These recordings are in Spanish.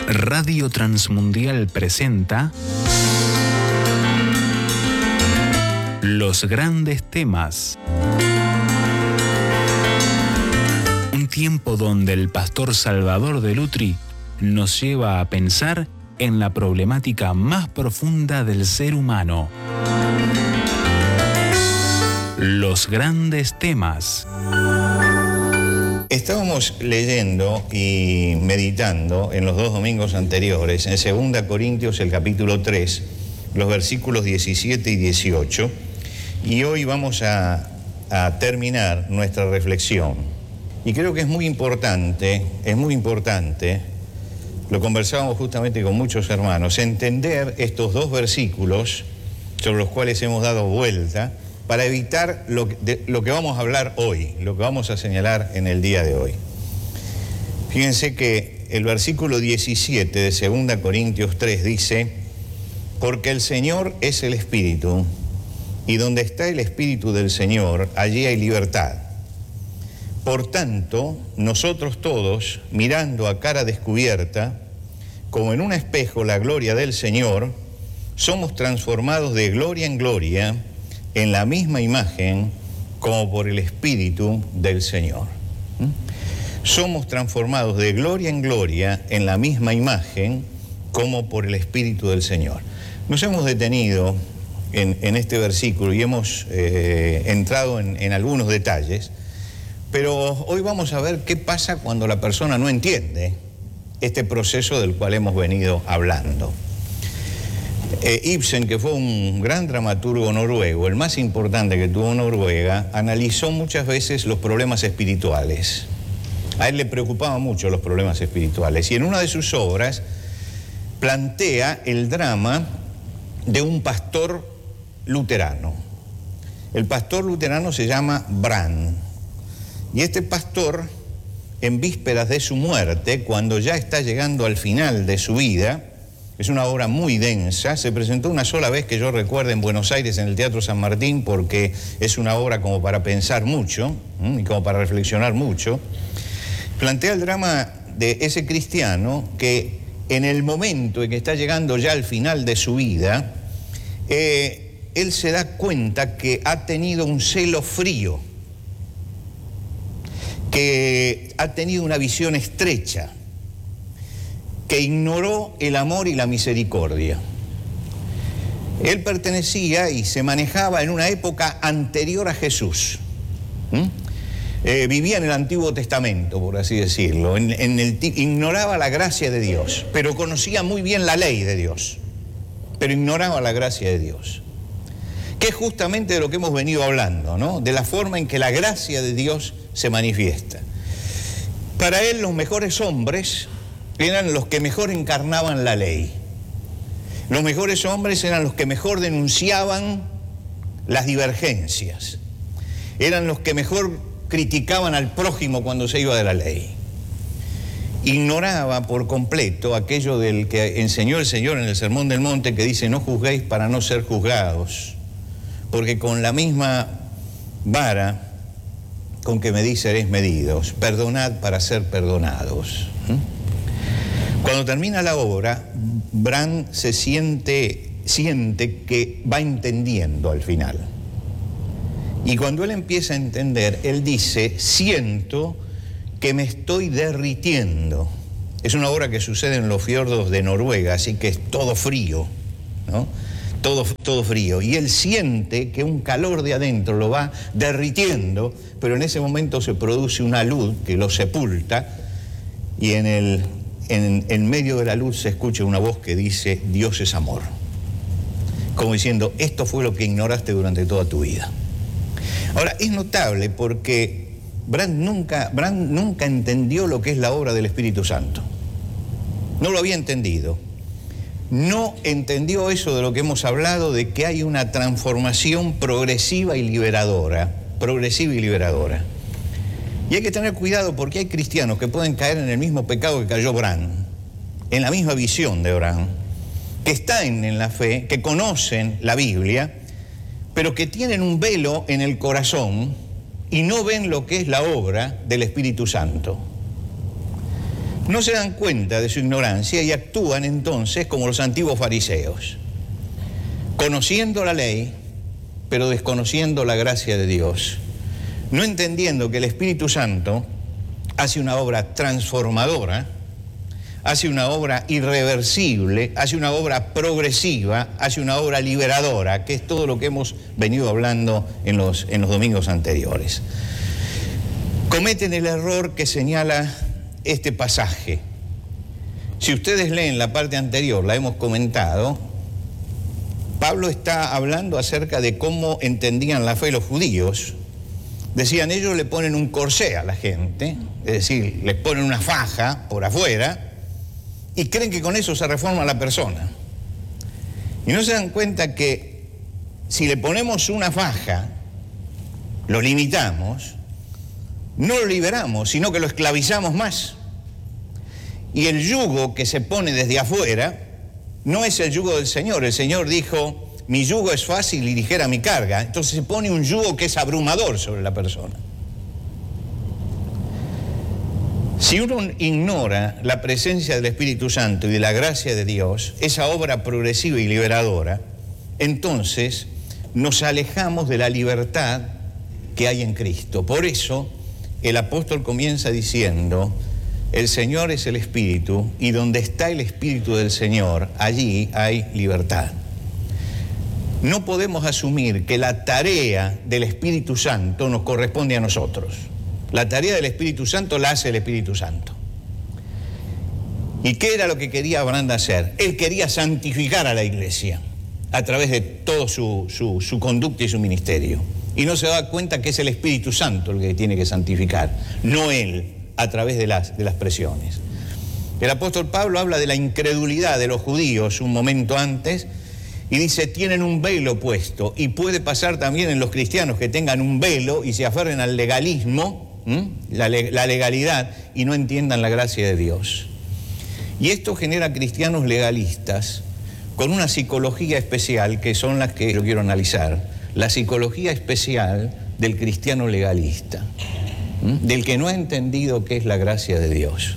Radio Transmundial presenta Los Grandes Temas. Un tiempo donde el pastor Salvador de Lutri nos lleva a pensar en la problemática más profunda del ser humano. Los Grandes Temas. Estábamos leyendo y meditando en los dos domingos anteriores, en 2 Corintios, el capítulo 3, los versículos 17 y 18, y hoy vamos a terminar nuestra reflexión. Y creo que es muy importante, lo conversábamos justamente con muchos hermanos, entender estos dos versículos sobre los cuales hemos dado vuelta, para evitar lo que vamos a hablar hoy, lo que vamos a señalar en el día de hoy. Fíjense que el versículo 17 de 2 Corintios 3 dice: porque el Señor es el Espíritu, y donde está el Espíritu del Señor, allí hay libertad. Por tanto, nosotros todos, mirando a cara descubierta, como en un espejo la gloria del Señor, somos transformados de gloria en gloria, en la misma imagen, como por el Espíritu del Señor. Somos transformados de gloria en gloria, en la misma imagen, como por el Espíritu del Señor. Nos hemos detenido en este versículo y hemos entrado en algunos detalles, pero hoy vamos a ver qué pasa cuando la persona no entiende este proceso del cual hemos venido hablando. Ibsen, que fue un gran dramaturgo noruego, el más importante que tuvo Noruega, analizó muchas veces los problemas espirituales. A él le preocupaban mucho los problemas espirituales, y en una de sus obras plantea el drama de un pastor luterano. El pastor luterano se llama Brand, y este pastor, en vísperas de su muerte, cuando ya está llegando al final de su vida, es una obra muy densa, se presentó una sola vez que yo recuerde en Buenos Aires, en el Teatro San Martín, porque es una obra como para pensar mucho y como para reflexionar mucho. Plantea el drama de ese cristiano que en el momento en que está llegando ya al final de su vida, él se da cuenta que ha tenido un celo frío, que ha tenido una visión estrecha, que ignoró el amor y la misericordia. Él pertenecía y se manejaba en una época anterior a Jesús. Vivía en el Antiguo Testamento, por así decirlo. Ignoraba la gracia de Dios, pero conocía muy bien la ley de Dios, pero ignoraba la gracia de Dios. Que es justamente de lo que hemos venido hablando, ¿no? De la forma en que la gracia de Dios se manifiesta. Para él, los mejores hombres eran los que mejor encarnaban la ley. Los mejores hombres eran los que mejor denunciaban las divergencias. Eran los que mejor criticaban al prójimo cuando se iba de la ley. Ignoraba por completo aquello del que enseñó el Señor en el Sermón del Monte, que dice: no juzguéis para no ser juzgados, porque con la misma vara con que medís seréis medidos. Perdonad para ser perdonados. Cuando termina la obra, Brand se siente que va entendiendo al final. Y cuando él empieza a entender, él dice: siento que me estoy derritiendo. Es una obra que sucede en los fiordos de Noruega, así que es todo frío, ¿no? Todo frío. Y él siente que un calor de adentro lo va derritiendo, pero en ese momento se produce una luz que lo sepulta, y en medio de la luz se escucha una voz que dice: Dios es amor. Como diciendo: esto fue lo que ignoraste durante toda tu vida. Ahora, es notable porque Brand nunca entendió lo que es la obra del Espíritu Santo. No lo había entendido. No entendió eso de lo que hemos hablado, de que hay una transformación progresiva y liberadora. Y hay que tener cuidado porque hay cristianos que pueden caer en el mismo pecado que cayó Brand, en la misma visión de Brand, que están en la fe, que conocen la Biblia, pero que tienen un velo en el corazón y no ven lo que es la obra del Espíritu Santo. no se dan cuenta de su ignorancia y actúan entonces como los antiguos fariseos, conociendo la ley, pero desconociendo la gracia de Dios, no entendiendo que el Espíritu Santo hace una obra transformadora, hace una obra irreversible, hace una obra progresiva, hace una obra liberadora, que es todo lo que hemos venido hablando en los domingos anteriores. Cometen el error que señala este pasaje. Si ustedes leen la parte anterior, la hemos comentado, Pablo está hablando acerca de cómo entendían la fe los judíos. Decían, ellos le ponen un corsé a la gente, es decir, les ponen una faja por afuera y creen que con eso se reforma la persona. Y no se dan cuenta que si le ponemos una faja, lo limitamos, no lo liberamos, sino que lo esclavizamos más. Y el yugo que se pone desde afuera no es el yugo del Señor. El Señor dijo, mi yugo es fácil y ligera mi carga. Entonces se pone un yugo que es abrumador sobre la persona. Si uno ignora la presencia del Espíritu Santo y de la gracia de Dios, esa obra progresiva y liberadora, entonces nos alejamos de la libertad que hay en Cristo. Por eso el apóstol comienza diciendo, el Señor es el Espíritu, y donde está el Espíritu del Señor, allí hay libertad. No podemos asumir que la tarea del Espíritu Santo nos corresponde a nosotros. La tarea del Espíritu Santo la hace el Espíritu Santo. ¿Y qué era lo que quería Abraham hacer? Él quería santificar a la iglesia a través de todo su conducta y su ministerio. Y no se da cuenta que es el Espíritu Santo el que tiene que santificar, no él, a través de las presiones. El apóstol Pablo habla de la incredulidad de los judíos un momento antes y dice, tienen un velo puesto, y puede pasar también en los cristianos que tengan un velo y se aferren al legalismo, la legalidad, y no entiendan la gracia de Dios. Y esto genera cristianos legalistas con una psicología especial, que son las que yo quiero analizar, la psicología especial del cristiano legalista, del que no ha entendido qué es la gracia de Dios.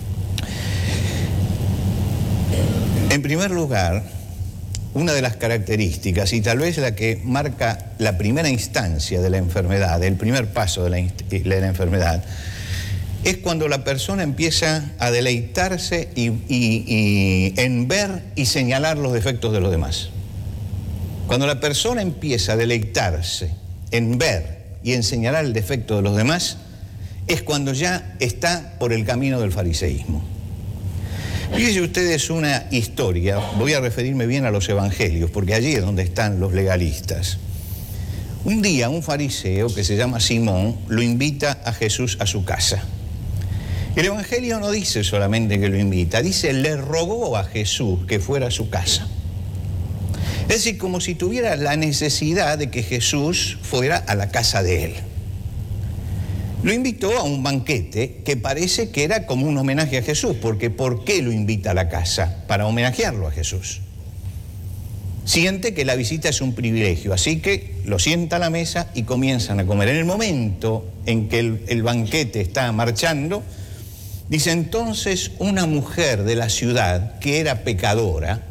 En primer lugar, una de las características, y tal vez la que marca la primera instancia de la enfermedad, el primer paso de la enfermedad, es cuando la persona empieza a deleitarse en ver y señalar los defectos de los demás. Cuando la persona empieza a deleitarse en ver y en señalar el defecto de los demás, es cuando ya está por el camino del fariseísmo. Fíjense ustedes una historia, voy a referirme bien a los evangelios, porque allí es donde están los legalistas. Un día un fariseo que se llama Simón lo invita a Jesús a su casa. El evangelio no dice solamente que lo invita, dice le rogó a Jesús que fuera a su casa. Es decir, como si tuviera la necesidad de que Jesús fuera a la casa de él. Lo invitó a un banquete que parece que era como un homenaje a Jesús, porque ¿por qué lo invita a la casa? Para homenajearlo a Jesús. Siente que la visita es un privilegio, así que lo sienta a la mesa y comienzan a comer. En el momento en que el banquete está marchando, dice entonces una mujer de la ciudad que era pecadora,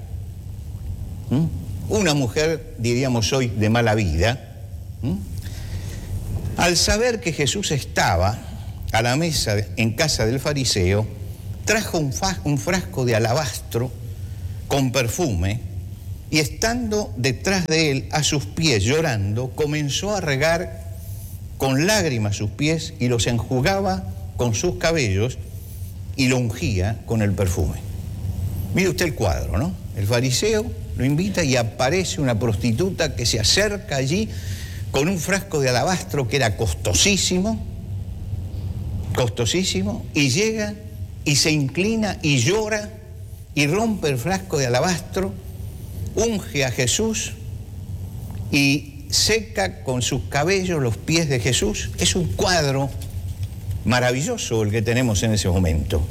una mujer, diríamos hoy, de mala vida, al saber que Jesús estaba a la mesa en casa del fariseo, trajo un frasco de alabastro con perfume y estando detrás de él, a sus pies, llorando, comenzó a regar con lágrimas sus pies y los enjugaba con sus cabellos y lo ungía con el perfume. Mire usted el cuadro, ¿no? El fariseo lo invita y aparece una prostituta que se acerca allí con un frasco de alabastro que era costosísimo, y llega y se inclina y llora y rompe el frasco de alabastro, unge a Jesús y seca con sus cabellos los pies de Jesús. Es un cuadro maravilloso el que tenemos en ese momento.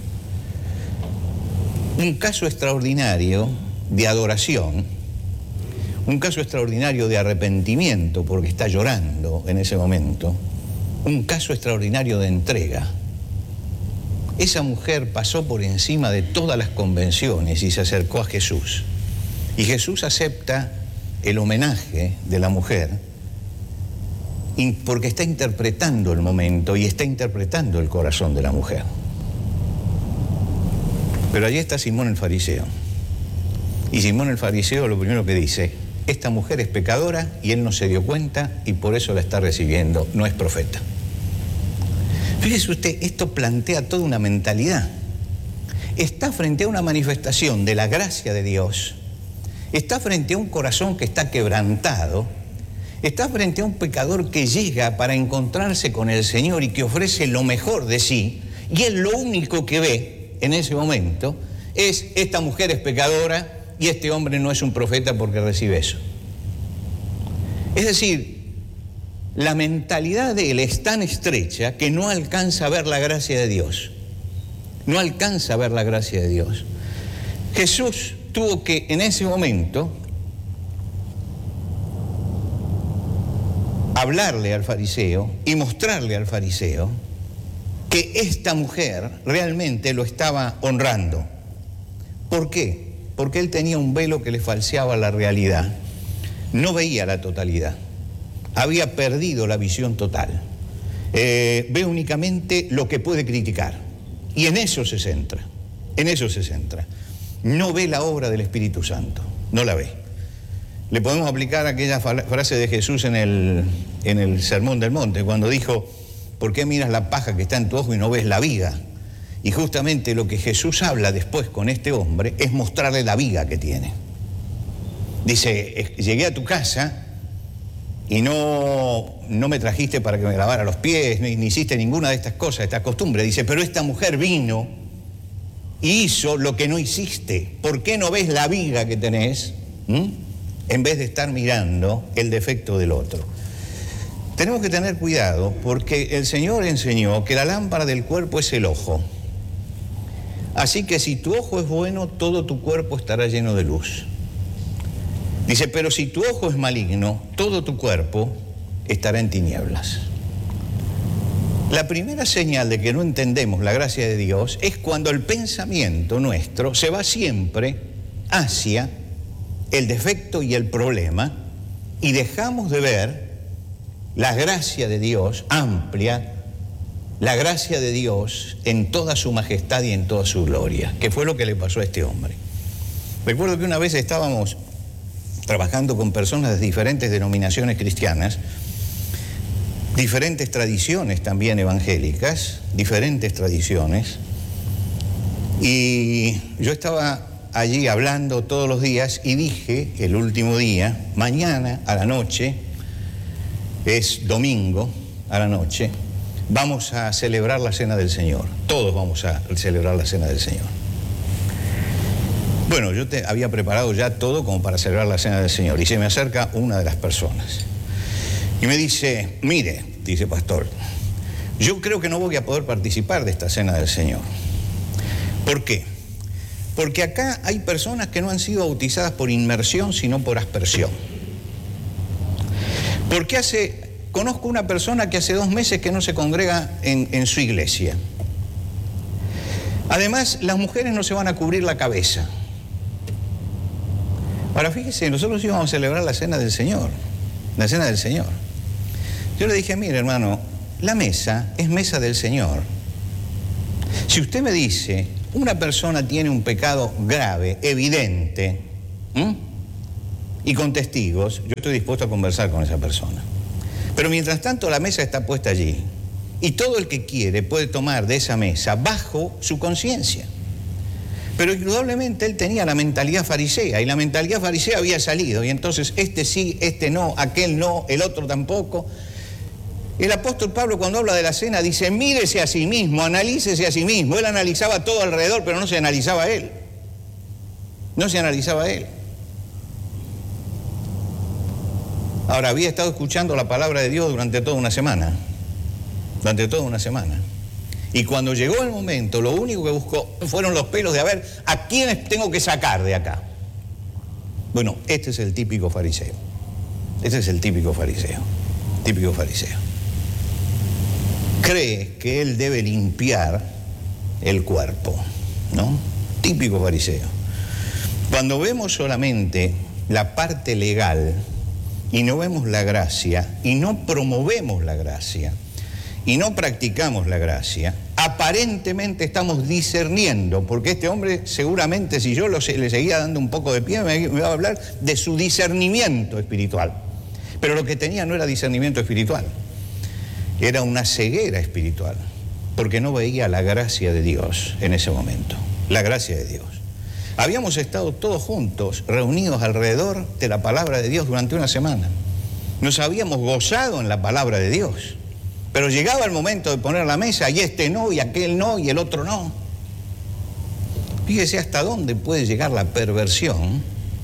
Un caso extraordinario de adoración, un caso extraordinario de arrepentimiento porque está llorando en ese momento, un caso extraordinario de entrega. esa mujer pasó por encima de todas las convenciones y se acercó a Jesús. Y Jesús acepta el homenaje de la mujer porque está interpretando el momento y está interpretando el corazón de la mujer. Pero allí está Simón el fariseo. Y Simón el fariseo lo primero que dice: esta mujer es pecadora y él no se dio cuenta y por eso la está recibiendo, no es profeta. Fíjese usted, esto plantea toda una mentalidad. Está frente a una manifestación de la gracia de Dios, está frente a un corazón que está quebrantado, está frente a un pecador que llega para encontrarse con el Señor y que ofrece lo mejor de sí, y él lo único que ve en ese momento es: esta mujer es pecadora y este hombre no es un profeta porque recibe eso. Es decir, la mentalidad de él es tan estrecha que no alcanza a ver la gracia de Dios. No alcanza a ver la gracia de Dios. Jesús tuvo que, en ese momento, hablarle al fariseo y mostrarle al fariseo que esta mujer realmente lo estaba honrando. ¿Por qué? Porque él tenía un velo que le falseaba la realidad. No veía la totalidad. Había perdido la visión total. Ve únicamente lo que puede criticar. Y en eso se centra. En eso se centra. No ve la obra del Espíritu Santo. No la ve. Le podemos aplicar aquella frase de Jesús en el Sermón del Monte, cuando dijo: ¿por qué miras la paja que está en tu ojo y no ves la viga? Y justamente lo que Jesús habla después con este hombre es mostrarle la viga que tiene. Dice: llegué a tu casa y no me trajiste para que me lavara los pies, ni hiciste ninguna de estas cosas, esta costumbre. Dice: pero esta mujer vino y hizo lo que no hiciste. ¿Por qué no ves la viga que tenés? En vez de estar mirando el defecto del otro. Tenemos que tener cuidado porque el Señor enseñó que la lámpara del cuerpo es el ojo. Así que si tu ojo es bueno, todo tu cuerpo estará lleno de luz. Dice: pero si tu ojo es maligno, todo tu cuerpo estará en tinieblas. La primera señal de que no entendemos la gracia de Dios es cuando el pensamiento nuestro se va siempre hacia el defecto y el problema y dejamos de ver la gracia de Dios amplia, la gracia de Dios en toda su majestad y en toda su gloria, que fue lo que le pasó a este hombre. Recuerdo que una vez estábamos trabajando con personas de diferentes denominaciones cristianas, diferentes tradiciones también evangélicas, diferentes tradiciones, y yo estaba allí hablando todos los días y dije el último día: mañana a la noche, es domingo a la noche, vamos a celebrar la Cena del Señor. Todos vamos a celebrar la Cena del Señor. Bueno, yo había preparado ya todo como para celebrar la Cena del Señor y se me acerca una de las personas y me dice: mire, dice, pastor, yo creo que no voy a poder participar de esta Cena del Señor. ¿Por qué? Porque acá hay personas que no han sido bautizadas por inmersión, sino por aspersión. Porque conozco una persona que hace 2 meses que no se congrega en su iglesia. Además, las mujeres no se van a cubrir la cabeza. Ahora, fíjese, nosotros íbamos a celebrar la Cena del Señor, la Cena del Señor. Yo le dije: mire, hermano, la mesa es mesa del Señor. Si usted me dice, una persona tiene un pecado grave, evidente, y con testigos, yo estoy dispuesto a conversar con esa persona. Pero mientras tanto la mesa está puesta allí y todo el que quiere puede tomar de esa mesa bajo su conciencia. Pero indudablemente él tenía la mentalidad farisea y la mentalidad farisea había salido y entonces este sí, este no, aquel no, el otro tampoco. El apóstol Pablo, cuando habla de la cena, dice: mírese a sí mismo, analícese a sí mismo. Él analizaba todo alrededor, pero no se analizaba a él. No se analizaba a él. Ahora, había estado escuchando la palabra de Dios durante toda una semana. Durante toda una semana. Y cuando llegó el momento, lo único que buscó fueron los pelos de a ver a quiénes tengo que sacar de acá. Bueno, este es el típico fariseo. Este es el típico fariseo. Típico fariseo. Cree que él debe limpiar el cuerpo, ¿no? Típico fariseo. Cuando vemos solamente la parte legal y no vemos la gracia y no promovemos la gracia y no practicamos la gracia, aparentemente estamos discerniendo, porque este hombre seguramente, si yo le seguía dando un poco de pie, me iba a hablar de su discernimiento espiritual. Pero lo que tenía no era discernimiento espiritual, era una ceguera espiritual, porque no veía la gracia de Dios en ese momento, la gracia de Dios. Habíamos estado todos juntos, reunidos alrededor de la palabra de Dios durante una semana. Nos habíamos gozado en la palabra de Dios. Pero llegaba el momento de poner la mesa y este no, y aquel no, y el otro no. Fíjese hasta dónde puede llegar la perversión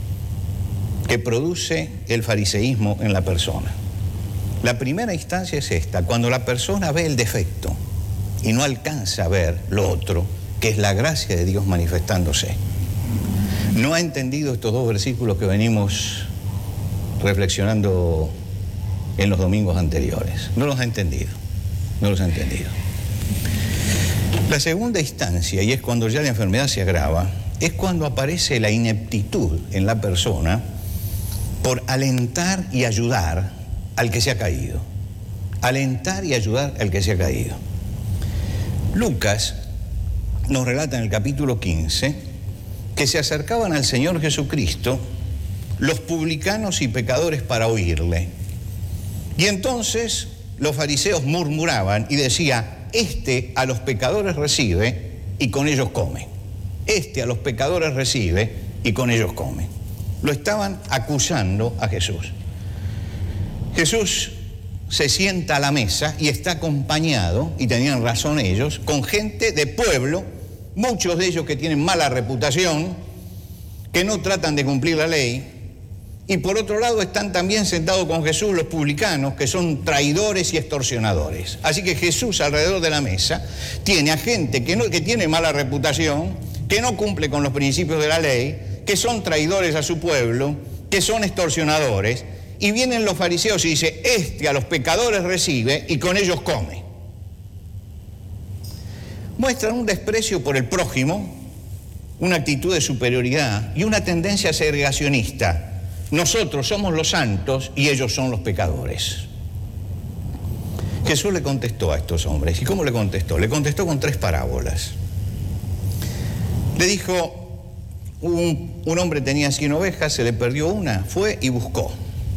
que produce el fariseísmo en la persona. La primera instancia es esta, cuando la persona ve el defecto y no alcanza a ver lo otro, que es la gracia de Dios manifestándose. No ha entendido estos dos versículos que venimos reflexionando en los domingos anteriores. No los ha entendido, no los ha entendido. La segunda instancia, y es cuando ya la enfermedad se agrava, es cuando aparece la ineptitud en la persona por alentar y ayudar al que se ha caído. Alentar y ayudar al que se ha caído. Lucas nos relata en el capítulo 15 que se acercaban al Señor Jesucristo los publicanos y pecadores para oírle. Y entonces los fariseos murmuraban y decía, este a los pecadores recibe y con ellos come. Este a los pecadores recibe y con ellos come. Lo estaban acusando a Jesús. Jesús se sienta a la mesa y está acompañado, y tenían razón ellos, con gente de pueblo, muchos de ellos que tienen mala reputación, que no tratan de cumplir la ley. Y por otro lado están también sentados con Jesús los publicanos, que son traidores y extorsionadores. Así que Jesús alrededor de la mesa tiene a gente que tiene mala reputación, que no cumple con los principios de la ley, que son traidores a su pueblo, que son extorsionadores. Y vienen los fariseos y dicen, este a los pecadores recibe y con ellos come. Muestran un desprecio por el prójimo, una actitud de superioridad y una tendencia segregacionista. Nosotros somos los santos y ellos son los pecadores. Jesús le contestó a estos hombres. ¿Y cómo le contestó? Le contestó con 3 parábolas. Le dijo, un hombre tenía 100 ovejas, se le perdió una, fue y buscó.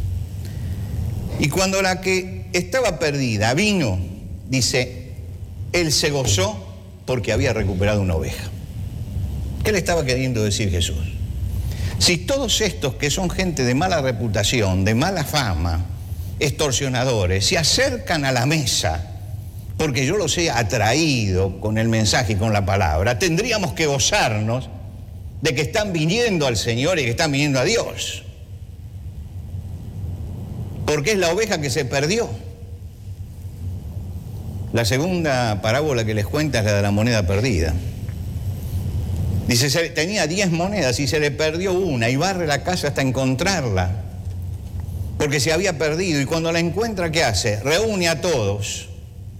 Y cuando la que estaba perdida vino, dice, él se gozó porque había recuperado una oveja. ¿Qué le estaba queriendo decir Jesús? Si todos estos que son gente de mala reputación, de mala fama, extorsionadores, se acercan a la mesa porque yo los he atraído con el mensaje y con la palabra, tendríamos que gozarnos de que están viniendo al Señor y que están viniendo a Dios. Porque es la oveja que se perdió. La segunda parábola que les cuenta es la de la moneda perdida. Dice, tenía 10 monedas y se le perdió una y barre la casa hasta encontrarla, porque se había perdido. Y cuando la encuentra, ¿qué hace? Reúne a todos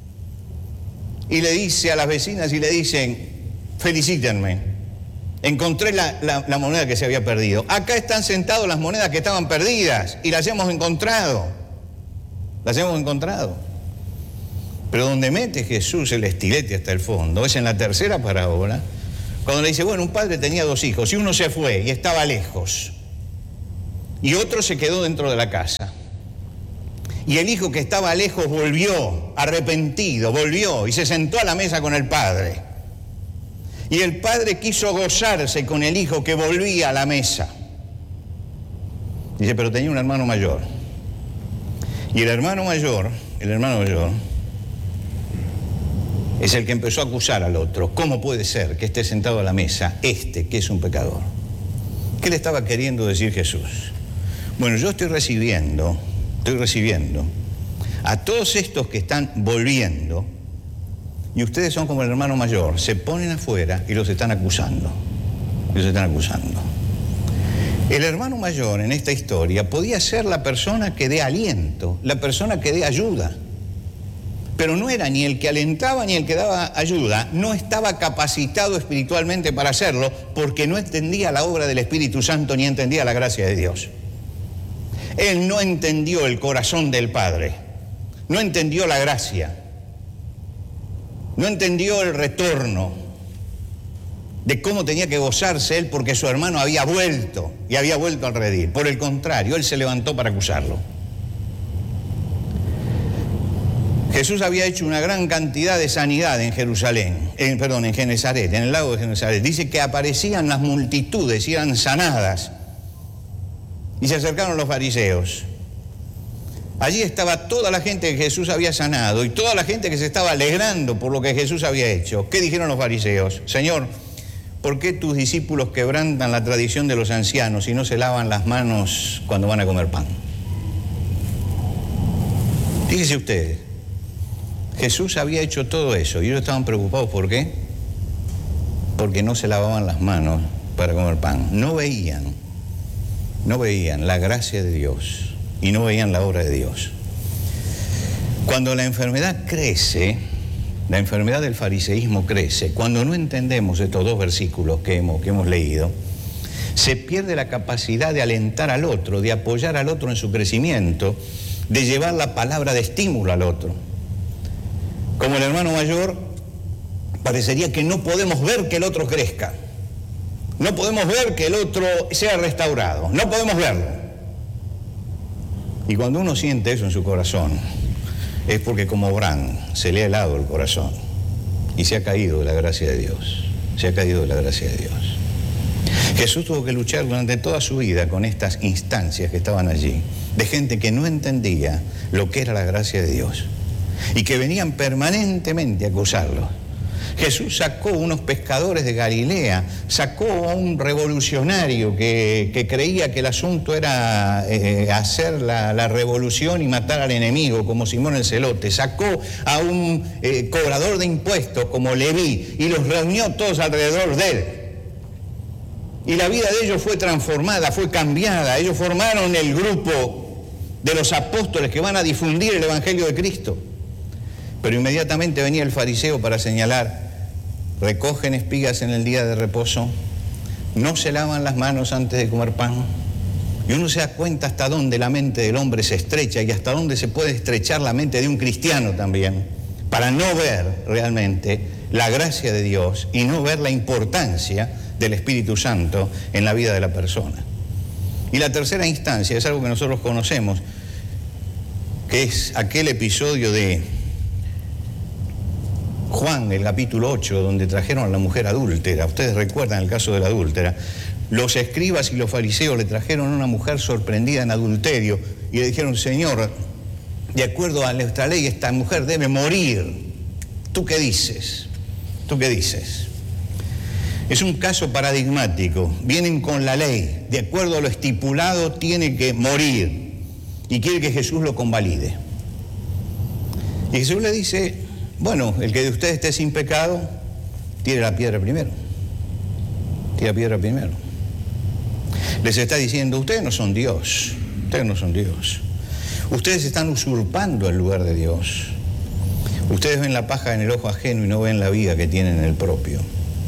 y le dice a las vecinas y le dicen, felicítenme, encontré la moneda que se había perdido. Acá están sentados las monedas que estaban perdidas y las hemos encontrado. Las hemos encontrado. Pero donde mete Jesús el estilete hasta el fondo es en la tercera parábola, cuando le dice, bueno, un padre tenía 2 hijos y uno se fue y estaba lejos y otro se quedó dentro de la casa. Y el hijo que estaba lejos volvió, arrepentido, volvió y se sentó a la mesa con el padre. Y el padre quiso gozarse con el hijo que volvía a la mesa. Dice, pero tenía un hermano mayor. Y el hermano mayor es el que empezó a acusar al otro. ¿Cómo puede ser que esté sentado a la mesa este que es un pecador? ¿Qué le estaba queriendo decir Jesús? Bueno, yo estoy recibiendo a todos estos que están volviendo, y ustedes son como el hermano mayor, se ponen afuera y los están acusando. El hermano mayor en esta historia podía ser la persona que dé aliento, la persona que dé ayuda. pero no era ni el que alentaba ni el que daba ayuda, no estaba capacitado espiritualmente para hacerlo, porque no entendía la obra del Espíritu Santo ni entendía la gracia de Dios. Él no entendió el corazón del Padre, no entendió la gracia, no entendió el retorno de cómo tenía que gozarse él porque su hermano había vuelto y había vuelto al redil. Por el contrario, él se levantó para acusarlo. Jesús había hecho una gran cantidad de sanidad en en Genezaret, en el lago de Genezaret. Dice que aparecían las multitudes y eran sanadas. Y se acercaron los fariseos. Allí estaba toda la gente que Jesús había sanado y toda la gente que se estaba alegrando por lo que Jesús había hecho. ¿Qué dijeron los fariseos? Señor, ¿por qué tus discípulos quebrantan la tradición de los ancianos y no se lavan las manos cuando van a comer pan? Fíjense ustedes. Jesús había hecho todo eso y ellos estaban preocupados. ¿Por qué? Porque no se lavaban las manos para comer pan. No veían la gracia de Dios y no veían la obra de Dios. Cuando la enfermedad crece, la enfermedad del fariseísmo crece, cuando no entendemos estos dos versículos que hemos leído, se pierde la capacidad de alentar al otro, de apoyar al otro en su crecimiento, de llevar la palabra de estímulo al otro. Como el hermano mayor, parecería que no podemos ver que el otro crezca. No podemos ver que el otro sea restaurado. No podemos verlo. Y cuando uno siente eso en su corazón, es porque como Abraham se le ha helado el corazón y se ha caído de la gracia de Dios. Se ha caído de la gracia de Dios. Jesús tuvo que luchar durante toda su vida con estas instancias que estaban allí, de gente que no entendía lo que era la gracia de Dios y que venían permanentemente a acusarlo. Jesús sacó unos pescadores de Galilea, sacó a un revolucionario que creía que el asunto era hacer la revolución y matar al enemigo, como Simón el Celote, sacó a un cobrador de impuestos como Leví y los reunió todos alrededor de él. Y la vida de ellos fue transformada, fue cambiada. Ellos formaron el grupo de los apóstoles que van a difundir el Evangelio de Cristo. Pero inmediatamente venía el fariseo para señalar: recogen espigas en el día de reposo, no se lavan las manos antes de comer pan. Y uno se da cuenta hasta dónde la mente del hombre se estrecha y hasta dónde se puede estrechar la mente de un cristiano también, para no ver realmente la gracia de Dios y no ver la importancia del Espíritu Santo en la vida de la persona. Y la tercera instancia es algo que nosotros conocemos, que es aquel episodio de Juan, el capítulo 8, donde trajeron a la mujer adúltera. Ustedes recuerdan el caso de la adúltera. Los escribas y los fariseos le trajeron a una mujer sorprendida en adulterio y le dijeron: Señor, de acuerdo a nuestra ley, esta mujer debe morir. ¿Tú qué dices? ¿Tú qué dices? Es un caso paradigmático. Vienen con la ley. De acuerdo a lo estipulado, tiene que morir. Y quiere que Jesús lo convalide. Y Jesús le dice: bueno, el que de ustedes esté sin pecado, tire la piedra primero. Tira piedra primero. Les está diciendo: ustedes no son Dios. Ustedes no son Dios. Ustedes están usurpando el lugar de Dios. Ustedes ven la paja en el ojo ajeno y no ven la viga que tienen en el propio.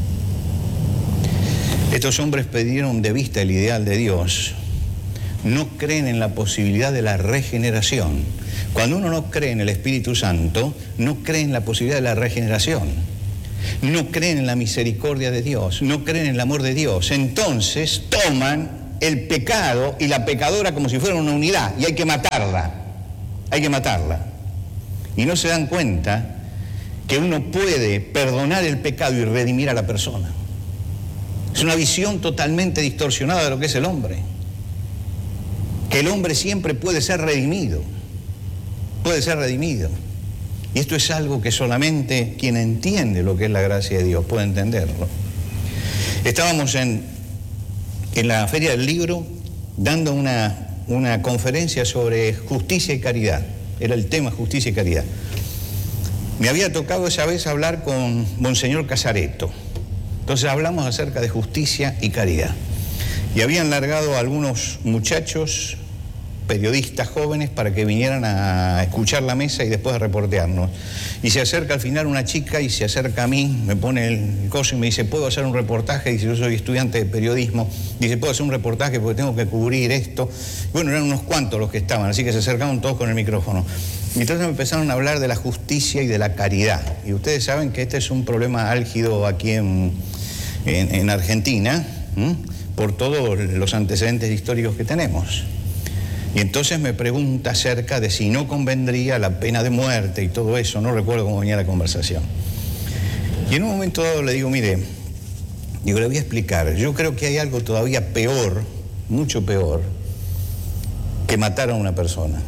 Estos hombres perdieron de vista el ideal de Dios. No creen en la posibilidad de la regeneración. Cuando uno no cree en el Espíritu Santo, no cree en la posibilidad de la regeneración. No creen en la misericordia de Dios, no creen en el amor de Dios. Entonces toman el pecado y la pecadora como si fuera una unidad y hay que matarla. Hay que matarla. Y no se dan cuenta que uno puede perdonar el pecado y redimir a la persona. Es una visión totalmente distorsionada de lo que es el hombre. Que el hombre siempre puede ser redimido. Puede ser redimido. Y esto es algo que solamente quien entiende lo que es la gracia de Dios puede entenderlo. Estábamos en la Feria del Libro dando una conferencia sobre justicia y caridad. Era el tema justicia y caridad. Me había tocado esa vez hablar con Monseñor Casareto. Entonces hablamos acerca de justicia y caridad. Y habían largado algunos muchachos periodistas jóvenes para que vinieran a escuchar la mesa y después a reportearnos. Y se acerca al final una chica y se acerca a mí, me pone el coso y me dice, ¿puedo hacer un reportaje? Dice, yo soy estudiante de periodismo. Dice, ¿puedo hacer un reportaje porque tengo que cubrir esto? Bueno, eran unos cuantos los que estaban, así que se acercaron todos con el micrófono. Y entonces me empezaron a hablar de la justicia y de la caridad. Y ustedes saben que este es un problema álgido aquí en Argentina, por todos los antecedentes históricos que tenemos. Y entonces me pregunta acerca de si no convendría la pena de muerte y todo eso, no recuerdo cómo venía la conversación. Y en un momento dado le digo, mire, le voy a explicar, yo creo que hay algo todavía peor, mucho peor, que matar a una persona.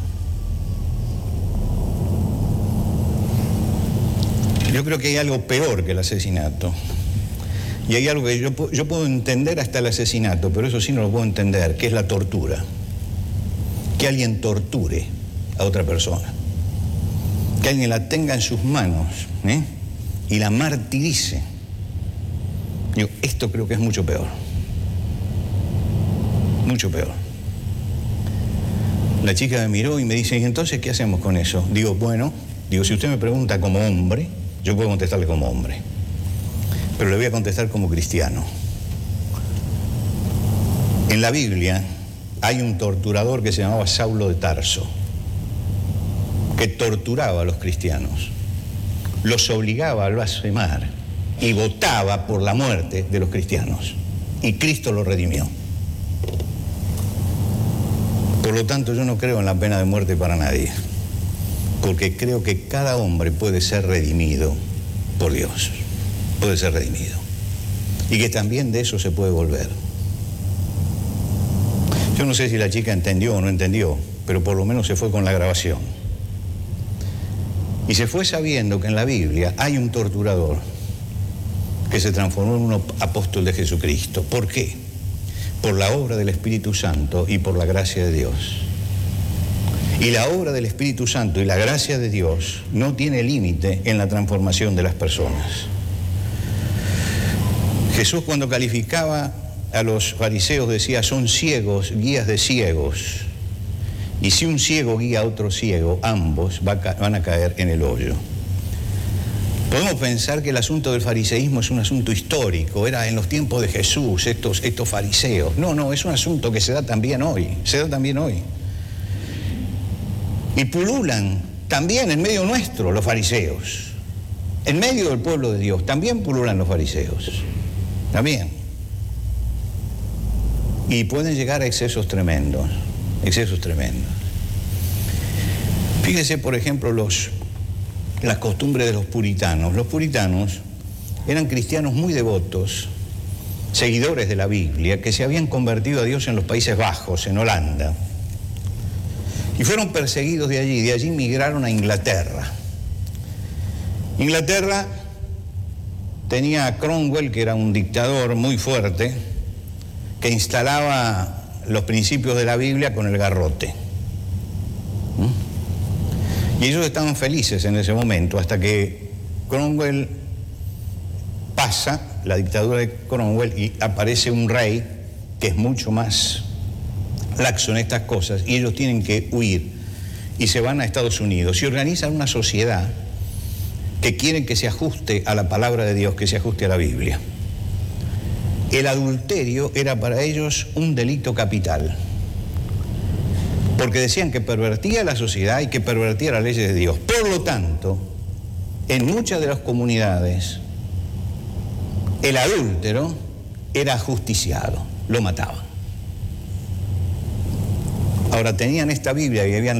Yo creo que hay algo peor que el asesinato. Y hay algo que yo puedo entender hasta el asesinato, pero eso sí no lo puedo entender, que es la tortura. Que alguien torture a otra persona. Que alguien la tenga en sus manos, y la martirice. Yo, esto creo que es mucho peor. Mucho peor. La chica me miró y me dice, ¿y entonces qué hacemos con eso? Digo, bueno, si usted me pregunta como hombre, yo puedo contestarle como hombre. Pero le voy a contestar como cristiano. En la Biblia hay un torturador que se llamaba Saulo de Tarso, que torturaba a los cristianos, los obligaba a blasfemar y votaba por la muerte de los cristianos. Y Cristo lo redimió. Por lo tanto, yo no creo en la pena de muerte para nadie, porque creo que cada hombre puede ser redimido por Dios. Puede ser redimido. Y que también de eso se puede volver. Yo no sé si la chica entendió o no entendió, pero por lo menos se fue con la grabación. Y se fue sabiendo que en la Biblia hay un torturador que se transformó en un apóstol de Jesucristo. ¿Por qué? Por la obra del Espíritu Santo y por la gracia de Dios. Y la obra del Espíritu Santo y la gracia de Dios no tiene límite en la transformación de las personas. Jesús, cuando calificaba a los fariseos, decía, son ciegos, guías de ciegos. Y si un ciego guía a otro ciego, ambos van a caer en el hoyo. Podemos pensar que el asunto del fariseísmo es un asunto histórico, era en los tiempos de Jesús, estos fariseos. No, es un asunto que se da también hoy, Y pululan también en medio nuestro los fariseos. En medio del pueblo de Dios también pululan los fariseos. También. Y pueden llegar a excesos tremendos. Fíjese, por ejemplo, las costumbres de los puritanos. Los puritanos eran cristianos muy devotos, seguidores de la Biblia, que se habían convertido a Dios en los Países Bajos, en Holanda. Y fueron perseguidos de allí migraron a Inglaterra. Inglaterra tenía a Cromwell, que era un dictador muy fuerte, que instalaba los principios de la Biblia con el garrote. Y ellos estaban felices en ese momento, hasta que Cromwell pasa, la dictadura de Cromwell, y aparece un rey que es mucho más laxo en estas cosas, y ellos tienen que huir, y se van a Estados Unidos, y organizan una sociedad que quieren que se ajuste a la palabra de Dios, que se ajuste a la Biblia. El adulterio era para ellos un delito capital, porque decían que pervertía la sociedad y que pervertía las leyes de Dios. Por lo tanto, en muchas de las comunidades, el adúltero era ajusticiado, lo mataban. Ahora tenían esta Biblia y habían